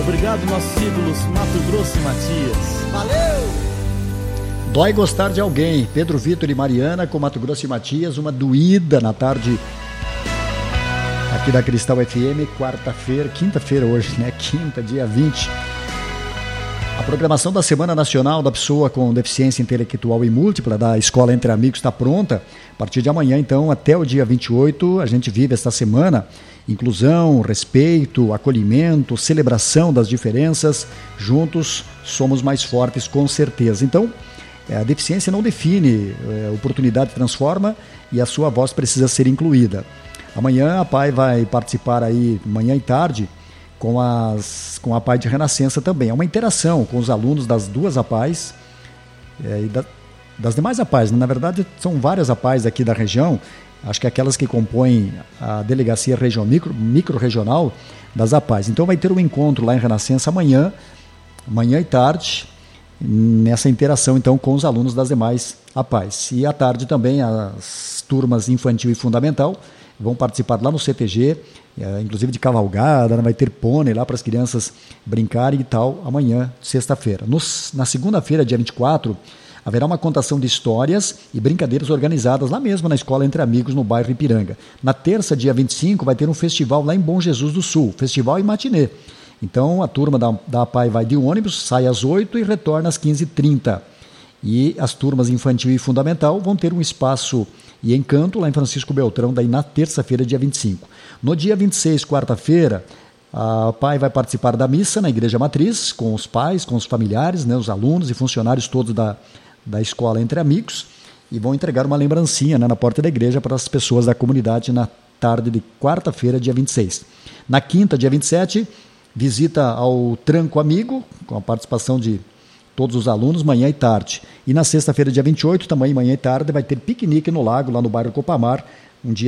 Obrigado, nossos ídolos, Mato Grosso e Matias. Valeu! Dói gostar de alguém. Pedro Vitor e Mariana com Mato Grosso e Matias, uma doída na tarde aqui da Cristal FM, quinta-feira hoje, né? Quinta, dia 20. A programação da Semana Nacional da Pessoa com Deficiência Intelectual e Múltipla da Escola Entre Amigos está pronta. A partir de amanhã, então, até o dia 28, a gente vive esta semana. Inclusão, respeito, acolhimento, celebração das diferenças. Juntos somos mais fortes, com certeza. Então, a deficiência não define, oportunidade transforma e a sua voz precisa ser incluída. Amanhã a PAI vai participar aí, manhã e tarde, com a PAI de Renascença também. É uma interação com os alunos das duas APAIs e das demais APAIs. Na verdade, são várias APAIs aqui da região, acho que aquelas que compõem a delegacia regional, micro-regional das APAIs. Então vai ter um encontro lá em Renascença manhã e tarde, nessa interação então com os alunos das demais APAIs. E à tarde também as turmas infantil e fundamental vão participar lá no CTG, inclusive de cavalgada, vai ter pônei lá para as crianças brincarem e tal, amanhã, sexta-feira. Na segunda-feira, dia 24, haverá uma contação de histórias e brincadeiras organizadas lá mesmo na Escola Entre Amigos, no bairro Ipiranga. Na terça, dia 25, vai ter um festival lá em Bom Jesus do Sul, festival e matinê. Então, a turma da APAI vai de ônibus, sai às 8 e retorna às 15h30. E as turmas infantil e fundamental vão ter um espaço e encanto lá em Francisco Beltrão, daí na terça-feira, dia 25. No dia 26, quarta-feira, a APAI vai participar da missa na Igreja Matriz, com os pais, com os familiares, né, os alunos e funcionários todos da Escola Entre Amigos, e vão entregar uma lembrancinha, né, na porta da igreja para as pessoas da comunidade na tarde de quarta-feira, dia 26. Na quinta, dia 27, visita ao Tranco Amigo, com a participação de todos os alunos, manhã e tarde. E na sexta-feira, dia 28, também manhã e tarde, vai ter piquenique no lago, lá no bairro Copamar,